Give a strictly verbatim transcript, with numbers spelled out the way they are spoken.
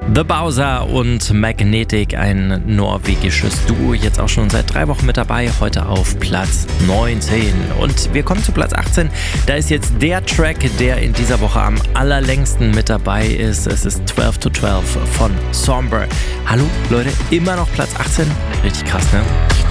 The Bowser und Magnetic, ein norwegisches Duo, jetzt auch schon seit drei Wochen mit dabei, heute auf Platz neunzehn. Und wir kommen zu Platz achtzehn, da ist jetzt der Track, der in dieser Woche am allerlängsten mit dabei ist. Es ist zwölf to zwölf von Somber. Hallo Leute, immer noch Platz achtzehn? Richtig krass, ne?